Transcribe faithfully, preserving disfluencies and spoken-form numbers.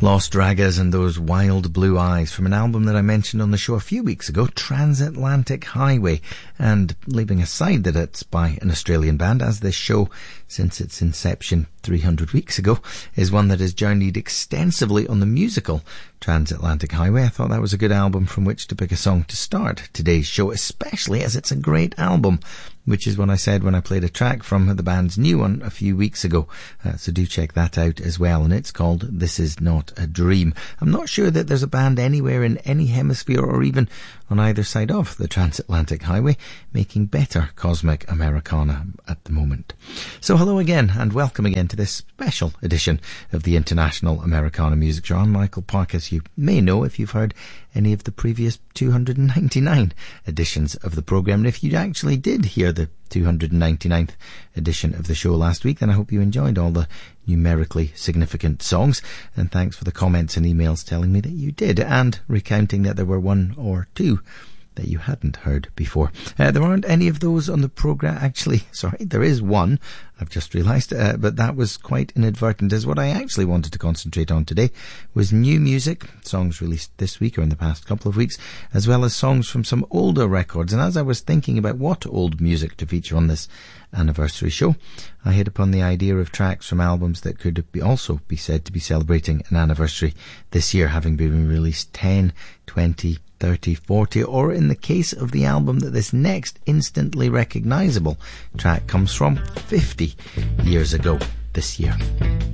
Lost Ragas and Those Wild Blue Eyes from an album that I mentioned on the show a few weeks ago, Transatlantic Highway. And leaving aside that it's by an Australian band, as this show, since its inception three hundred weeks ago, is one that has journeyed extensively on the musical Transatlantic Highway, I thought that was a good album from which to pick a song to start today's show, especially as it's a great album, which is what I said when I played a track from the band's new one a few weeks ago. Uh, so do check that out as well. And it's called This Is Not a Dream. I'm not sure that there's a band anywhere in any hemisphere or even on either side of the Transatlantic Highway making better cosmic Americana at the moment. So hello again and welcome again to this special edition of the International Americana Music Show. I'm Michael Park, as you may know if you've heard any of the previous two hundred ninety-nine editions of the programme. And if you actually did hear the two hundred ninety-ninth edition of the show last week, then I hope you enjoyed all the numerically significant songs. And thanks for the comments and emails telling me that you did, and recounting that there were one or two that you hadn't heard before. Uh, there aren't any of those on the programme. Actually, sorry, there is one, I've just realised, uh, but that was quite inadvertent, as what I actually wanted to concentrate on today was new music, songs released this week or in the past couple of weeks, as well as songs from some older records. And as I was thinking about what old music to feature on this anniversary show, I hit upon the idea of tracks from albums that could be also be said to be celebrating an anniversary this year, having been released ten, twenty, thirty, forty, or in the case of the album that this next instantly recognisable track comes from, fifty years ago this year.